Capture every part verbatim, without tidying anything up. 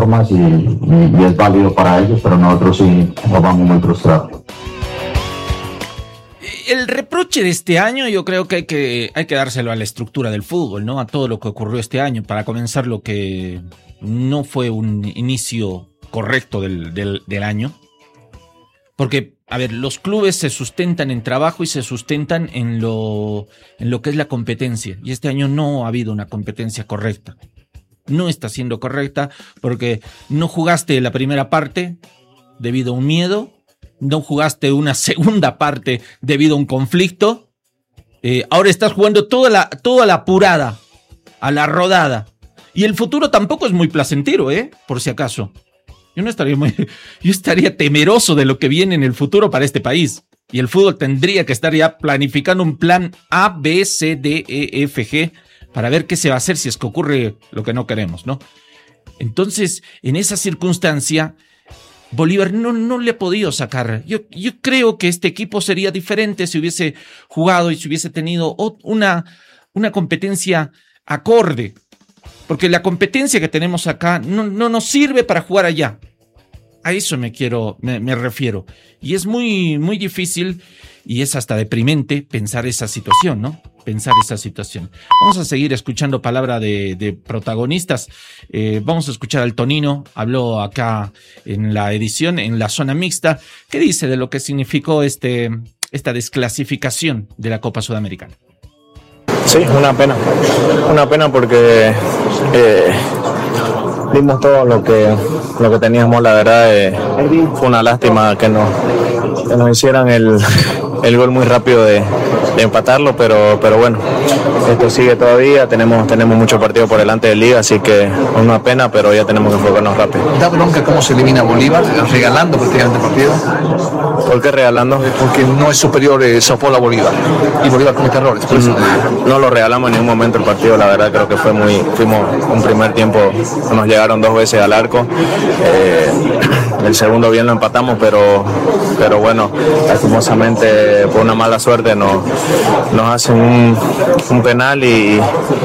formas y, y, y es válido para ellos, pero nosotros sí nos vamos muy frustrados. El reproche de este año yo creo que hay, que hay que dárselo a la estructura del fútbol, ¿no? A todo lo que ocurrió este año. Para comenzar, lo que no fue un inicio correcto del, del, del año. Porque, a ver, los clubes se sustentan en trabajo y se sustentan en lo, en lo que es la competencia. Y este año no ha habido una competencia correcta. No está siendo correcta porque no jugaste la primera parte debido a un miedo. No jugaste una segunda parte debido a un conflicto. Eh, ahora estás jugando toda la, toda la apurada, a la rodada. Y el futuro tampoco es muy placentero, ¿eh? Por si acaso. Yo no estaría muy, yo estaría temeroso de lo que viene en el futuro para este país. Y el fútbol tendría que estar ya planificando un plan A, B, C, D, E, F, G para ver qué se va a hacer si es que ocurre lo que no queremos, ¿no? Entonces, en esa circunstancia, Bolívar no, no le ha podido sacar. Yo, yo creo que este equipo sería diferente si hubiese jugado y si hubiese tenido una, una competencia acorde. Porque la competencia que tenemos acá no, no nos sirve para jugar allá. A eso me quiero, me, me refiero. Y es muy, muy difícil y es hasta deprimente pensar esa situación, ¿no? Pensar esa situación. Vamos a seguir escuchando palabra de, de protagonistas. Eh, vamos a escuchar al Tonino. Habló acá en la edición, en la zona mixta. ¿Qué dice de lo que significó este, esta desclasificación de la Copa Sudamericana? Sí, una pena. Una pena porque eh, dimos todo lo que, lo que teníamos, la verdad. Eh, fue una lástima que nos, que nos hicieran el, el gol muy rápido de, de empatarlo, pero, pero bueno, esto sigue todavía, tenemos, tenemos mucho partido por delante de Liga, así que una pena, pero ya tenemos que enfocarnos rápido. ¿Da bronca cómo se elimina Bolívar, regalando prácticamente el partido? ¿Por qué regalando? Porque no es superior eh, Sao Paulo a Bolívar, y Bolívar comete errores. Por eso. No, no lo regalamos en ningún momento el partido, la verdad creo que fue muy, fuimos un primer tiempo, nos llegaron dos veces al arco, eh, el segundo bien lo empatamos, pero, pero bueno, lastimosamente por una mala suerte nos, nos hacen un, un penal y,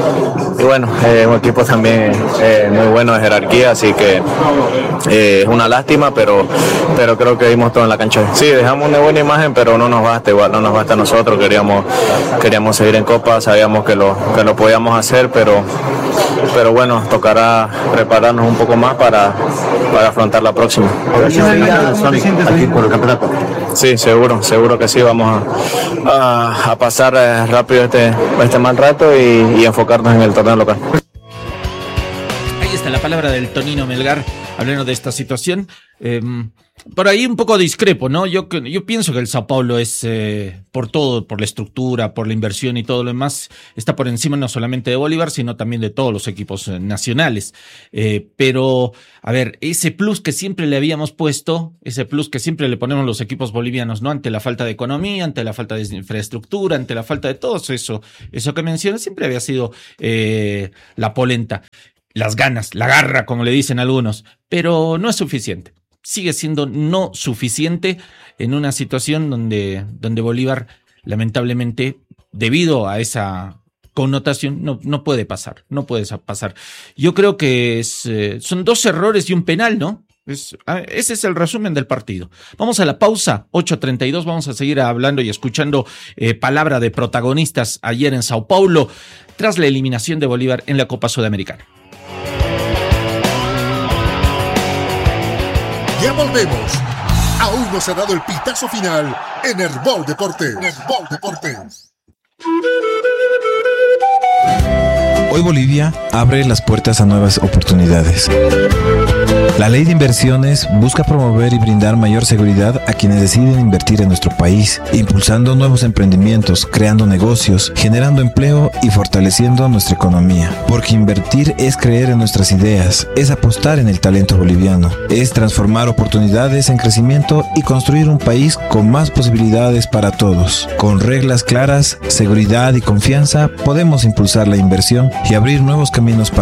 y bueno, es eh, un equipo también eh, muy bueno de jerarquía, así que eh, es una lástima, pero, pero creo que dimos todo en la cancha. Sí, dejamos una buena imagen, pero no nos basta, igual no nos basta a nosotros, queríamos, queríamos seguir en Copa, sabíamos que lo, que lo podíamos hacer, pero, pero bueno, tocará prepararnos un poco más para, para afrontar la próxima. Aquí por el campeonato. Sí, seguro, seguro que sí, vamos a, a, a pasar eh, rápido este, este mal rato y, y enfocarnos en el torneo local. Ahí está la palabra del Tonino Melgar, hablando de esta situación. Eh, por ahí un poco discrepo, ¿no? Yo, yo pienso que el Sao Paulo es, eh, por todo, por la estructura, por la inversión y todo lo demás, está por encima no solamente de Bolívar, sino también de todos los equipos eh, nacionales. Eh, pero, a ver, ese plus que siempre le habíamos puesto, ese plus que siempre le ponemos los equipos bolivianos, ¿no? Ante la falta de economía, ante la falta de infraestructura, ante la falta de todo eso, eso que mencionas, siempre había sido eh, la polenta, las ganas, la garra, como le dicen algunos, pero no es suficiente. Sigue siendo no suficiente en una situación donde, donde Bolívar, lamentablemente, debido a esa connotación, no, no puede pasar, no puede pasar. Yo creo que es, eh, son dos errores y un penal, ¿no? Es, ese es el resumen del partido. Vamos a la pausa, ocho treinta y dos, vamos a seguir hablando y escuchando eh, palabra de protagonistas ayer en Sao Paulo, tras la eliminación de Bolívar en la Copa Sudamericana. Ya volvemos. Aún no se ha dado el pitazo final en Herbol Deportes. Herbol Deportes. Hoy Bolivia abre las puertas a nuevas oportunidades. La Ley de Inversiones busca promover y brindar mayor seguridad a quienes deciden invertir en nuestro país, impulsando nuevos emprendimientos, creando negocios, generando empleo y fortaleciendo nuestra economía. Porque invertir es creer en nuestras ideas, es apostar en el talento boliviano, es transformar oportunidades en crecimiento y construir un país con más posibilidades para todos. Con reglas claras, seguridad y confianza, podemos impulsar la inversión y abrir nuevos caminos para